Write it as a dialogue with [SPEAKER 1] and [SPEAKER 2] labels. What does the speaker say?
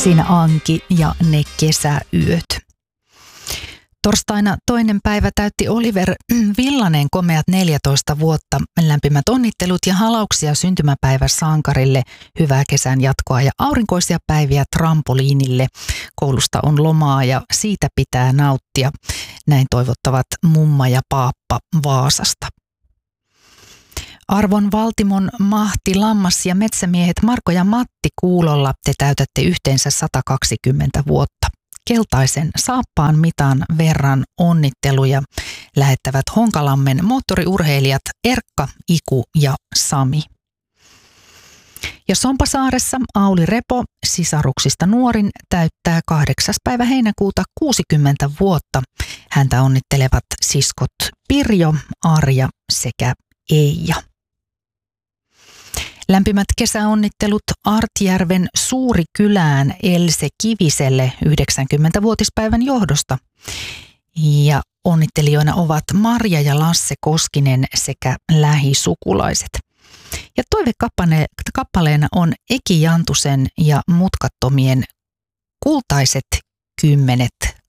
[SPEAKER 1] Siinä Anki ja ne kesäyöt. Torstaina 2. päivä täytti Oliver Villanen komeat 14 vuotta. Lämpimät onnittelut ja halauksia syntymäpäivä sankarille. Hyvää kesän jatkoa ja aurinkoisia päiviä trampoliinille. Koulusta on lomaa ja siitä pitää nauttia. Näin toivottavat mumma ja paappa Vaasasta. Arvon Valtimon Mahti, Lammas ja metsämiehet Marko ja Matti kuulolla te täytätte yhteensä 120 vuotta. Keltaisen saappaan mitan verran onnitteluja lähettävät Honkalammen moottoriurheilijat Erkka, Iku ja Sami. Ja Sompasaaressa Auli Repo, sisaruksista nuorin, täyttää 8. päivä heinäkuuta 60 vuotta. Häntä onnittelevat siskot Pirjo, Arja sekä Eija. Lämpimät kesäonnittelut Artjärven Suurikylään Else Kiviselle 90-vuotispäivän johdosta. Ja onnittelijoina ovat Marja ja Lasse Koskinen sekä lähisukulaiset. Ja toivekappaleena on Eki Jantusen ja Mutkattomien Kultaiset 10